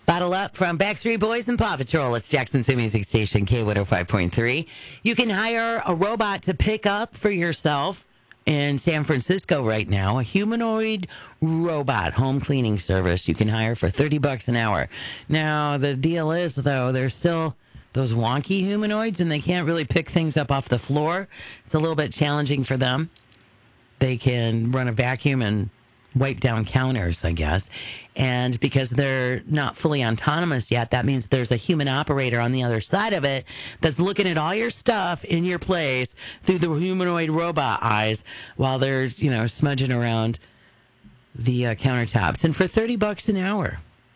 Bottle Up from Backstreet Boys and Paw Patrol. It's Jackson's music station, K105.3. You can hire a robot to pick up for yourself in San Francisco right now, a humanoid robot home cleaning service you can hire for $30 an hour. Now, the deal is, though, there's still those wonky humanoids, and they can't really pick things up off the floor. It's a little bit challenging for them. They can run a vacuum and wipe down counters, I guess. And because they're not fully autonomous yet, that means there's a human operator on the other side of it that's looking at all your stuff in your place through the humanoid robot eyes while they're, smudging around the countertops. And for $30 an hour.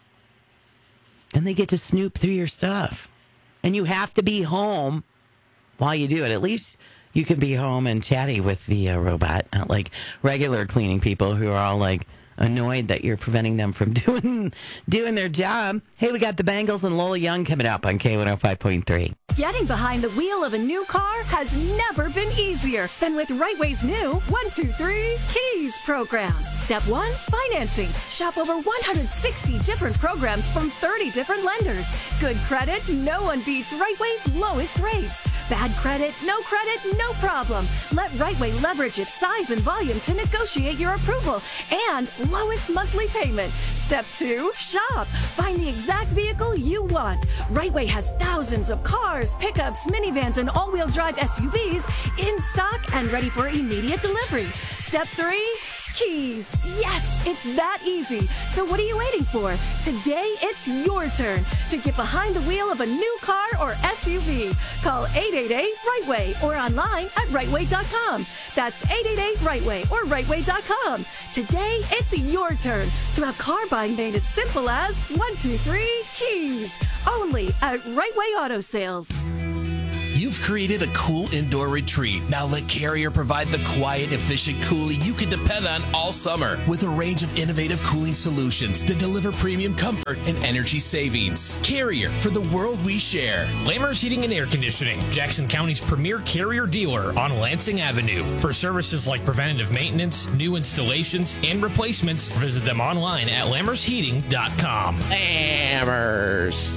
And they get to snoop through your stuff. And you have to be home while you do it. At least you can be home and chatty with the robot, not like regular cleaning people who are all like annoyed that you're preventing them from doing their job. Hey, we got the Bengals and Lola Young coming up on K105.3. Getting behind the wheel of a new car has never been easier than with Right Way's new 123 Keys program. Step 1, financing. Shop over 160 different programs from 30 different lenders. Good credit, no one beats Right Way's lowest rates. Bad credit, no problem. Let Right Way leverage its size and volume to negotiate your approval and lowest monthly payment. Step 2, shop. Find the exact vehicle you want. Right Way has thousands of cars, pickups, minivans, and all-wheel drive SUVs in stock and ready for immediate delivery. Step 3, keys. Yes, it's that easy. So what are you waiting for? Today, it's your turn to get behind the wheel of a new car or SUV. Call 888-RIGHTWAY or online at rightway.com. That's 888-RIGHTWAY or rightway.com. Today, it's your turn to have car buying made as simple as 123 keys. Only at Right Way Auto Sales. You've created a cool indoor retreat. Now let Carrier provide the quiet, efficient cooling you can depend on all summer with a range of innovative cooling solutions that deliver premium comfort and energy savings. Carrier, for the world we share. Lammers Heating and Air Conditioning, Jackson County's premier Carrier dealer on Lansing Avenue. For services like preventative maintenance, new installations, and replacements, visit them online at lammersheating.com. Lammers.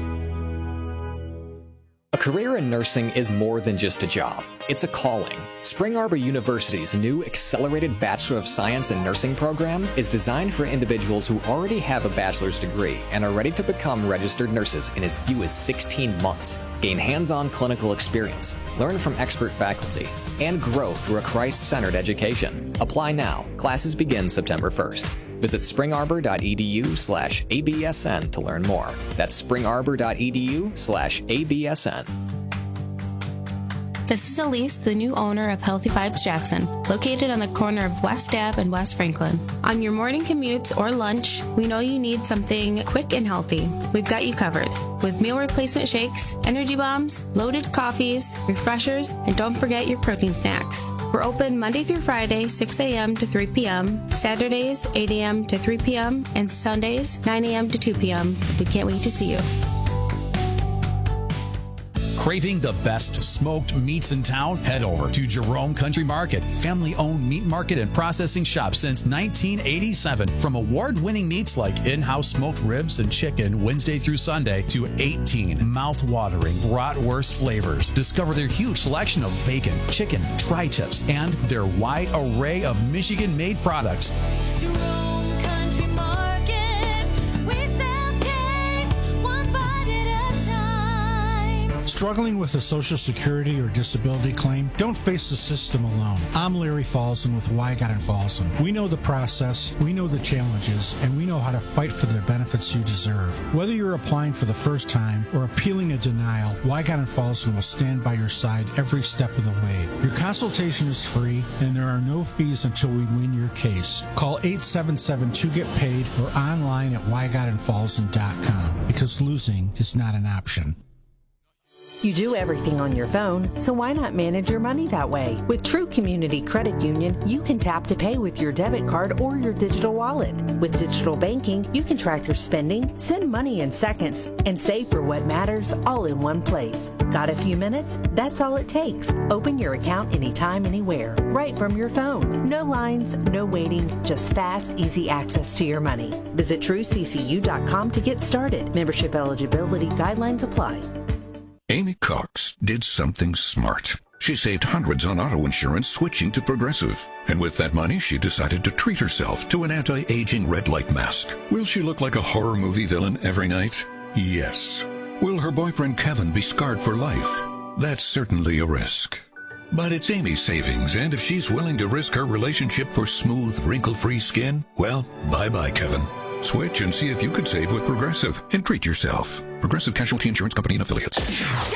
A career in nursing is more than just a job. It's a calling. Spring Arbor University's new Accelerated Bachelor of Science in Nursing program is designed for individuals who already have a bachelor's degree and are ready to become registered nurses in as few as 16 months. Gain hands-on clinical experience, learn from expert faculty, and grow through a Christ-centered education. Apply now. Classes begin September 1st. Visit springarbor.edu/ABSN to learn more. That's springarbor.edu/ABSN. This is Elise, the new owner of Healthy Vibes Jackson, located on the corner of West Ave and West Franklin. On your morning commutes or lunch, we know you need something quick and healthy. We've got you covered with meal replacement shakes, energy bombs, loaded coffees, refreshers, and don't forget your protein snacks. We're open Monday through Friday, 6 a.m. to 3 p.m., Saturdays, 8 a.m. to 3 p.m., and Sundays, 9 a.m. to 2 p.m. We can't wait to see you. Craving the best smoked meats in town? Head over to Jerome Country Market, family-owned meat market and processing shop since 1987. From award-winning meats like in-house smoked ribs and chicken Wednesday through Sunday to 18 mouth-watering bratwurst flavors. Discover their huge selection of bacon, chicken, tri-tips, and their wide array of Michigan-made products. Jerome Country Market, we sell taste, one bite at a time. Struggling with a Social Security or disability claim? Don't face the system alone. I'm Larry Falson with Wygott and Falson. We know the process, we know the challenges, and we know how to fight for the benefits you deserve. Whether you're applying for the first time or appealing a denial, Wygott and Falson will stand by your side every step of the way. Your consultation is free, and there are no fees until we win your case. Call 877-2GET-PAID or online at wygottandfalson.com because losing is not an option. You do everything on your phone, so why not manage your money that way? With True Community Credit Union, you can tap to pay with your debit card or your digital wallet. With digital banking, you can track your spending, send money in seconds, and save for what matters all in one place. Got a few minutes? That's all it takes. Open your account anytime, anywhere, right from your phone. No lines, no waiting, just fast, easy access to your money. Visit TrueCCU.com to get started. Membership eligibility guidelines apply. Amy Cox did something smart. She saved hundreds on auto insurance switching to Progressive. And with that money, she decided to treat herself to an anti-aging red light mask. Will she look like a horror movie villain every night? Yes. Will her boyfriend Kevin be scarred for life? That's certainly a risk. But it's Amy's savings, and if she's willing to risk her relationship for smooth, wrinkle-free skin, well, bye-bye, Kevin. Switch and see if you could save with Progressive and treat yourself. Progressive Casualty Insurance Company and Affiliates.